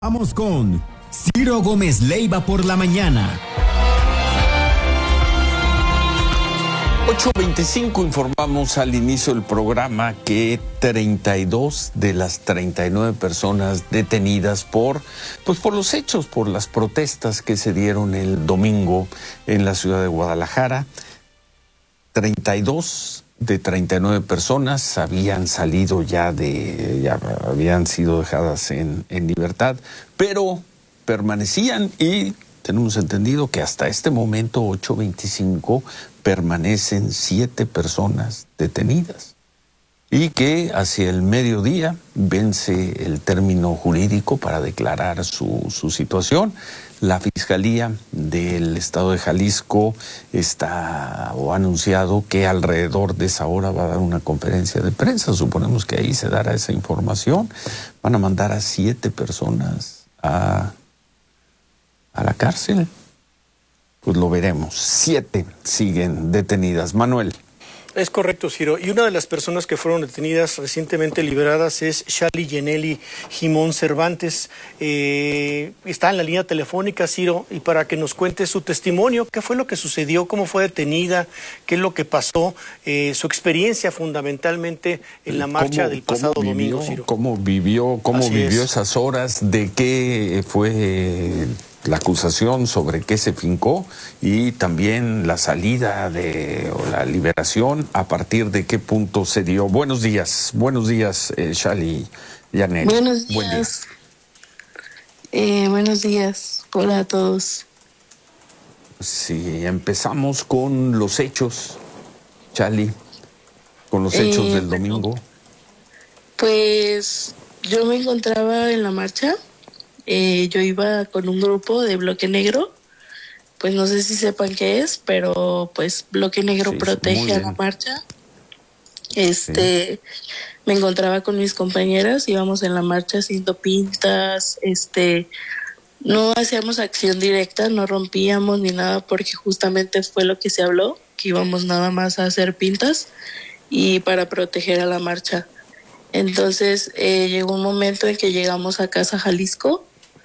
Vamos con Ciro Gómez Leiva por la mañana. 8:25 informamos al inicio del programa que 32 de las 39 personas detenidas por los hechos, por las protestas que se dieron el domingo en la ciudad de Guadalajara, 32 de 39 personas habían salido ya habían sido dejadas en libertad, pero permanecían y tenemos entendido que hasta este momento, 8:25, permanecen 7 personas detenidas y que hacia el mediodía vence el término jurídico para declarar su situación. La Fiscalía del Estado de Jalisco ha anunciado que alrededor de esa hora va a dar una conferencia de prensa. Suponemos que ahí se dará esa información. Van a mandar a 7 personas a la cárcel. Pues lo veremos. 7 siguen detenidas. Manuel. Es correcto, Ciro. Y una de las personas que fueron detenidas recientemente liberadas es Shali Yeneli Jimón Cervantes. Está en la línea telefónica, Ciro, y para que nos cuente su testimonio, qué fue lo que sucedió, cómo fue detenida, qué es lo que pasó, su experiencia fundamentalmente en la marcha del pasado domingo, Ciro. ¿Cómo vivió esas horas? ¿De qué fue la acusación, sobre qué se fincó, y también la salida o la liberación, a partir de qué punto se dio? Buenos días, Shali Yeneli. Buenos días. Buenos días, hola a todos. Sí, empezamos con los hechos, Shali, con los hechos del domingo. Pues yo me encontraba en la marcha. Yo iba con un grupo de Bloque Negro, pues no sé si sepan qué es, pero pues Bloque Negro protege a la marcha. Me encontraba con mis compañeras, íbamos en la marcha haciendo pintas, no hacíamos acción directa, no rompíamos ni nada, porque justamente fue lo que se habló, que íbamos nada más a hacer pintas y para proteger a la marcha. Entonces llegó un momento en que llegamos a Casa Jalisco.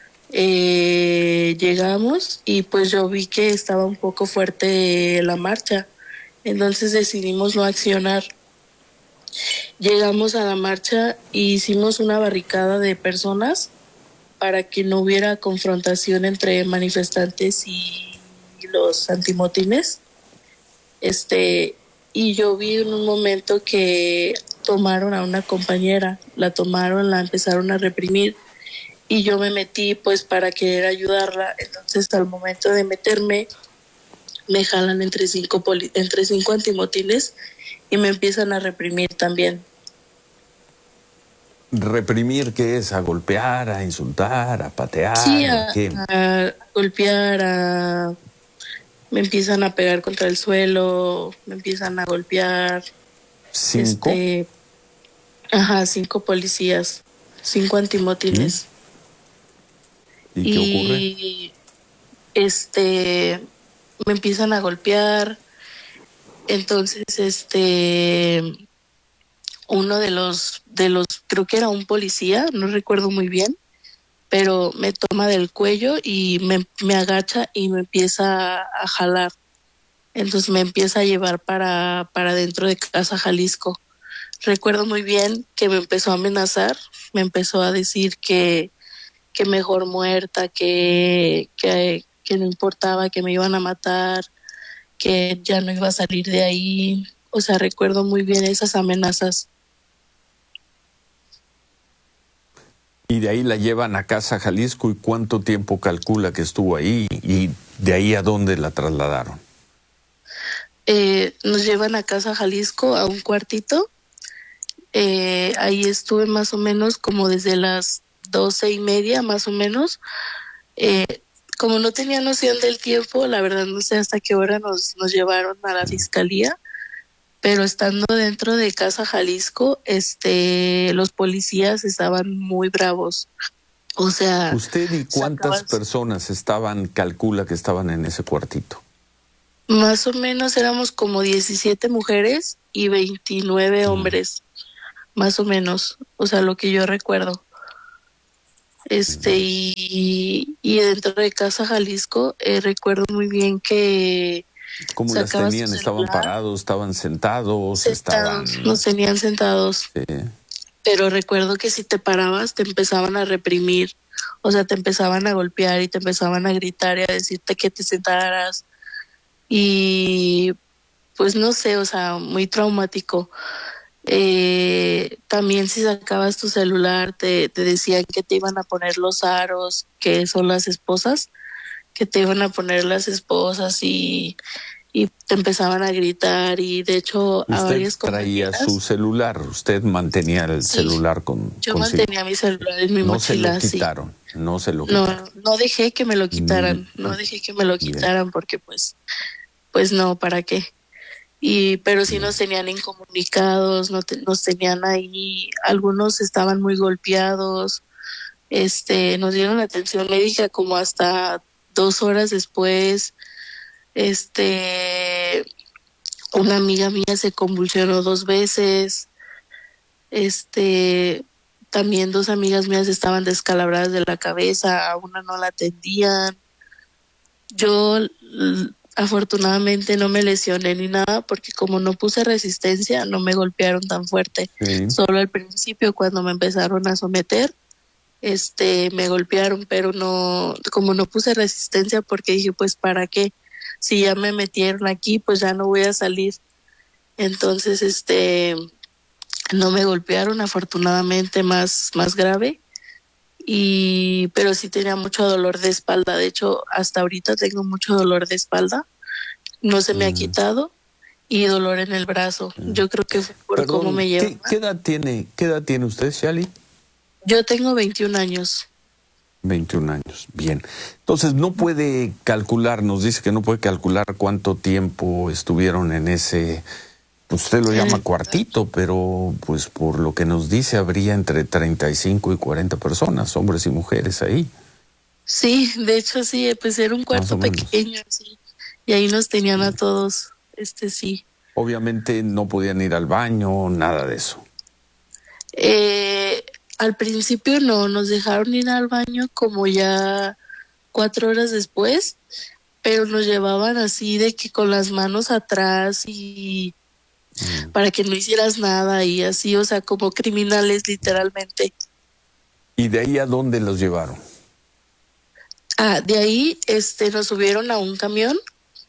Llegamos y pues yo vi que estaba un poco fuerte la marcha, entonces decidimos no accionar. Llegamos a la marcha e hicimos una barricada de personas para que no hubiera confrontación entre manifestantes y los antimotines. Y yo vi en un momento que tomaron a una compañera, la empezaron a reprimir. Y yo me metí pues para querer ayudarla. Entonces al momento de meterme me jalan entre cinco antimotines y me empiezan a reprimir también. ¿Reprimir qué es? ¿A golpear, a insultar, a patear? Sí, a golpear, me empiezan a pegar contra el suelo, me empiezan a golpear. ¿5? 5 policías, 5 antimotines. ¿Y qué ocurre? Me empiezan a golpear. Entonces, uno de los, creo que era un policía, no recuerdo muy bien, pero me toma del cuello y me agacha y me empieza a jalar. Entonces me empieza a llevar para dentro de Casa Jalisco. Recuerdo muy bien que me empezó a amenazar, me empezó a decir que mejor muerta, que no importaba, que me iban a matar, que ya no iba a salir de ahí. O sea, recuerdo muy bien esas amenazas. Y de ahí la llevan a Casa Jalisco. ¿Y cuánto tiempo calcula que estuvo ahí? ¿Y de ahí a dónde la trasladaron? Nos llevan a Casa Jalisco, a un cuartito. Ahí estuve más o menos como desde las 12:30 más o menos. Como no tenía noción del tiempo, la verdad no sé hasta qué hora nos llevaron a la fiscalía, pero estando dentro de Casa Jalisco, los policías estaban muy bravos. O sea, ¿usted y cuántas personas calcula que estaban en ese cuartito? Más o menos éramos como 17 mujeres y 29 hombres, más o menos, o sea, lo que yo recuerdo. Y dentro de Casa Jalisco, recuerdo muy bien que ¿Cómo las sacabas tu tenían? ¿Estaban celular. parados? ¿Estaban sentados? Sentados, nos tenían sentados. Sí. Pero recuerdo que si te parabas te empezaban a reprimir, o sea, te empezaban a golpear y te empezaban a gritar y a decirte que te sentaras. Y pues no sé, o sea, muy traumático. También si sacabas tu celular te decían que te iban a poner los aros, que son las esposas, que te iban a poner las esposas y te empezaban a gritar. Y de hecho a Usted varias traía compañeras, su celular, usted mantenía el sí, celular yo consigo. mantenía mi celular en mi No se mochila, lo sí. quitaron, no se lo No, quitaron. no dejé que me lo quitaran, Mm, no dejé que me lo bien. quitaran porque pues no, ¿para qué? Pero sí nos tenían incomunicados, nos tenían ahí, algunos estaban muy golpeados, nos dieron atención médica como hasta 2 horas después. Una amiga mía se convulsionó 2 veces. También 2 amigas mías estaban descalabradas de la cabeza, a una no la atendían. Yo afortunadamente no me lesioné ni nada porque como no puse resistencia, no me golpearon tan fuerte. Sí. Solo al principio cuando me empezaron a someter, me golpearon, pero no, como no puse resistencia porque dije, pues ¿para qué? Si ya me metieron aquí, pues ya no voy a salir. Entonces, no me golpearon, afortunadamente más grave. Pero sí tenía mucho dolor de espalda. De hecho, hasta ahorita tengo mucho dolor de espalda. No se me ha quitado. Y dolor en el brazo. Yo creo que fue por Perdón, cómo me llevo. ¿qué edad tiene usted, Shali? Yo tengo 21 años. 21 años, bien. Entonces no puede calcular, nos dice que no puede calcular cuánto tiempo estuvieron en ese, pues usted lo llama cuartito, pero pues por lo que nos dice habría entre 35 y 40 personas, hombres y mujeres ahí. Sí, de hecho sí, pues era un cuarto pequeño, sí. Y ahí nos tenían a todos, sí. Obviamente no podían ir al baño, nada de eso. Al principio no, nos dejaron ir al baño como ya 4 horas después, pero nos llevaban así de que con las manos atrás y para que no hicieras nada y así, o sea, como criminales literalmente. ¿Y de ahí a dónde los llevaron? De ahí, nos subieron a un camión.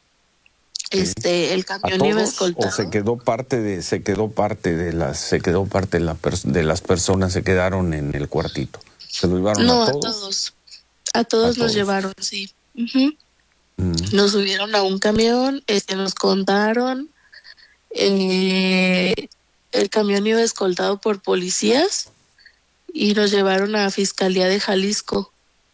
El camión iba escoltado. ¿O se quedó parte de las personas se quedaron en el cuartito? ¿Se lo llevaron no, a todos? A todos nos llevaron, sí. Nos subieron a un camión, nos contaron. El camión iba escoltado por policías y nos llevaron a Fiscalía de Jalisco.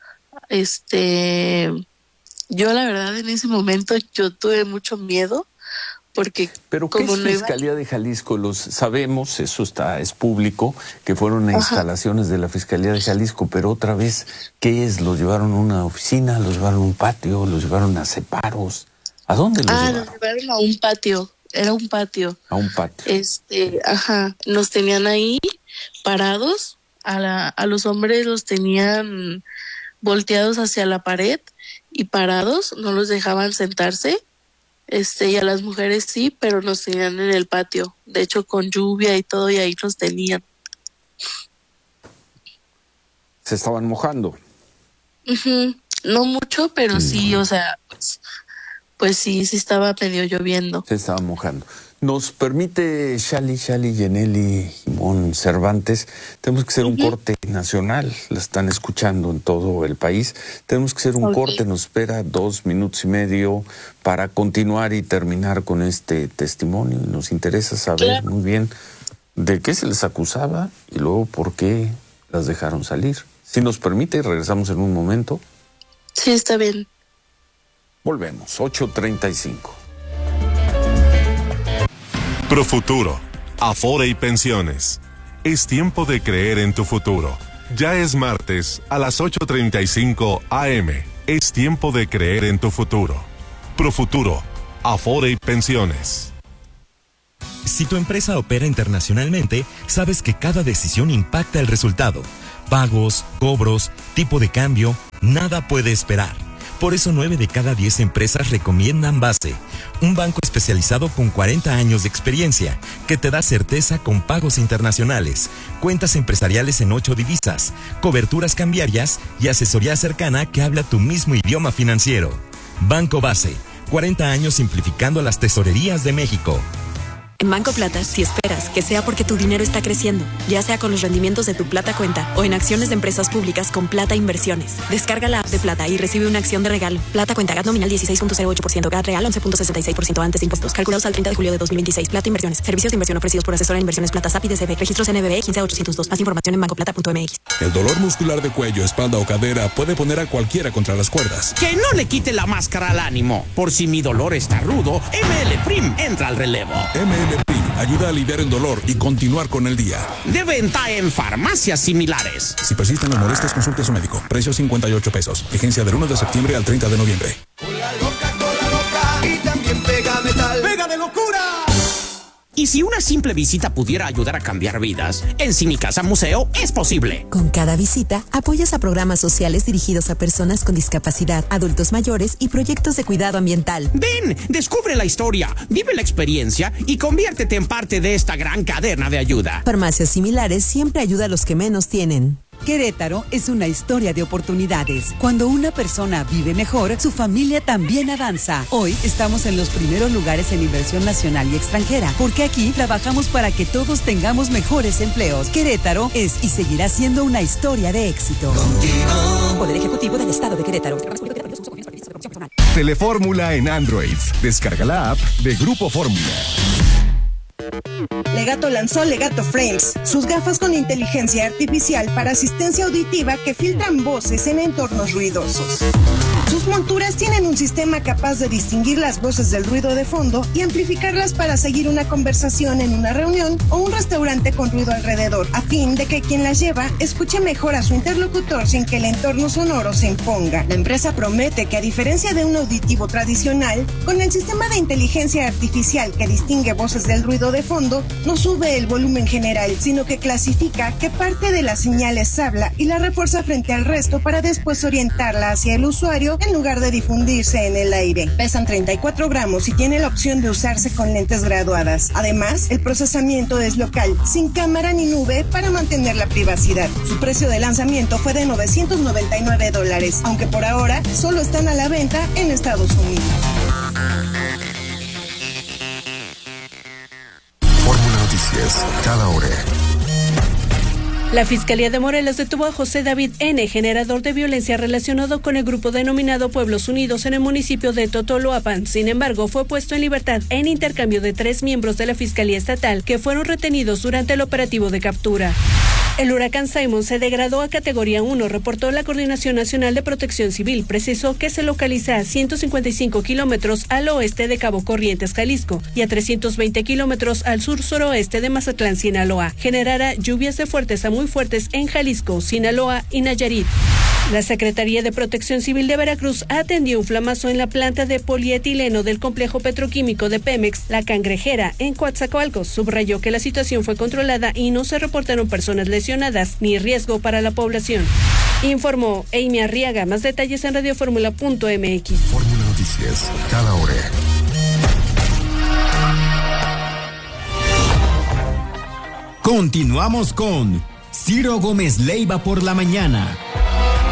Yo la verdad en ese momento yo tuve mucho miedo porque pero ¿qué es Fiscalía de Jalisco? Los sabemos, eso es público, que fueron a instalaciones de la Fiscalía de Jalisco, pero otra vez, ¿qué es? ¿Los llevaron a una oficina? ¿Los llevaron a un patio? ¿Los llevaron a separos? ¿A dónde los llevaron? Nos llevaron a un patio, era un patio. A un patio. Nos tenían ahí parados, a los hombres los tenían volteados hacia la pared y parados, no los dejaban sentarse, y a las mujeres sí, pero nos tenían en el patio, de hecho con lluvia y todo, y ahí nos tenían. ¿Se estaban mojando? No mucho, pero sí, o sea, pues sí estaba medio lloviendo. Se estaban mojando. Nos permite Shali Yeneli Jimón Cervantes, tenemos que hacer un corte nacional, la están escuchando en todo el país, tenemos que hacer un corte, nos espera 2 minutos y medio para continuar y terminar con este testimonio. Nos interesa saber muy bien de qué se les acusaba y luego por qué las dejaron salir. Si nos permite, regresamos en un momento. Sí, está bien. Volvemos, 8:35. Profuturo, Afore y Pensiones. Es tiempo de creer en tu futuro. Ya es martes a las 8:35 AM. Es tiempo de creer en tu futuro. Profuturo, Afore y Pensiones. Si tu empresa opera internacionalmente, sabes que cada decisión impacta el resultado. Pagos, cobros, tipo de cambio, nada puede esperar. Por eso 9 de cada 10 empresas recomiendan Base, un banco especializado con 40 años de experiencia, que te da certeza con pagos internacionales, cuentas empresariales en 8 divisas, coberturas cambiarias y asesoría cercana que habla tu mismo idioma financiero. Banco Base, 40 años simplificando las tesorerías de México. En Banco Plata, si esperas que sea porque tu dinero está creciendo, ya sea con los rendimientos de tu Plata Cuenta o en acciones de empresas públicas con Plata Inversiones. Descarga la app de Plata y recibe una acción de regalo. Plata Cuenta, GAT nominal 16.08%, GAT real 11.66% antes de impuestos. Calculados al 30 de julio de 2026. Plata Inversiones. Servicios de inversión ofrecidos por asesora en inversiones Plata SAP y DCB. Registros NBB 15802. Más información en bancoplata.mx. El dolor muscular de cuello, espalda o cadera puede poner a cualquiera contra las cuerdas. Que no le quite la máscara al ánimo. Por si mi dolor está rudo, ML Prim entra al relevo. ML Prim ayuda a aliviar el dolor y continuar con el día. De venta en farmacias similares. Si persisten las molestias, consulte a su médico. Precio 58 pesos. Vigencia del 1 de septiembre al 30 de noviembre. Cola loca y también pega metal. ¡Pega de locura! Y si una simple visita pudiera ayudar a cambiar vidas, en Cinicasa Museo es posible. Con cada visita, apoyas a programas sociales dirigidos a personas con discapacidad, adultos mayores y proyectos de cuidado ambiental. Ven, descubre la historia, vive la experiencia y conviértete en parte de esta gran cadena de ayuda. Farmacias Similares siempre ayuda a los que menos tienen. Querétaro es una historia de oportunidades. Cuando una persona vive mejor, su familia también avanza. Hoy estamos en los primeros lugares en inversión nacional y extranjera, porque aquí trabajamos para que todos tengamos mejores empleos. Querétaro es y seguirá siendo una historia de éxito. Contigo. Poder Ejecutivo del Estado de Querétaro. Telefórmula en Android. Descarga la app de Grupo Fórmula. Legato lanzó Legato Frames, sus gafas con inteligencia artificial para asistencia auditiva que filtran voces en entornos ruidosos. Sus monturas tienen un sistema capaz de distinguir las voces del ruido de fondo y amplificarlas para seguir una conversación en una reunión o un restaurante con ruido alrededor, a fin de que quien las lleva escuche mejor a su interlocutor sin que el entorno sonoro se imponga. La empresa promete que, a diferencia de un auditivo tradicional, con el sistema de inteligencia artificial que distingue voces del ruido de fondo, no sube el volumen general, sino que clasifica qué parte de las señales habla y la refuerza frente al resto para después orientarla hacia el usuario en lugar de difundirse en el aire. Pesan 34 gramos y tiene la opción de usarse con lentes graduadas. Además, el procesamiento es local, sin cámara ni nube para mantener la privacidad. Su precio de lanzamiento fue de $999, aunque por ahora solo están a la venta en Estados Unidos. Fórmula Noticias, cada hora. La Fiscalía de Morelos detuvo a José David N., generador de violencia relacionado con el grupo denominado Pueblos Unidos en el municipio de Totoloapan. Sin embargo, fue puesto en libertad en intercambio de 3 miembros de la Fiscalía Estatal que fueron retenidos durante el operativo de captura. El huracán Simon se degradó a categoría 1, reportó la Coordinación Nacional de Protección Civil. Precisó que se localiza a 155 kilómetros al oeste de Cabo Corrientes, Jalisco, y a 320 kilómetros al sur-suroeste de Mazatlán, Sinaloa. Generará lluvias de fuertes a muy fuertes en Jalisco, Sinaloa y Nayarit. La Secretaría de Protección Civil de Veracruz atendió un flamazo en la planta de polietileno del complejo petroquímico de Pemex, La Cangrejera, en Coatzacoalcos. Subrayó que la situación fue controlada y no se reportaron personas lesionadas ni riesgo para la población. Informó Amy Arriaga. Más detalles en radioformula.mx. Fórmula Noticias, cada hora. Continuamos con Ciro Gómez Leiva por la mañana.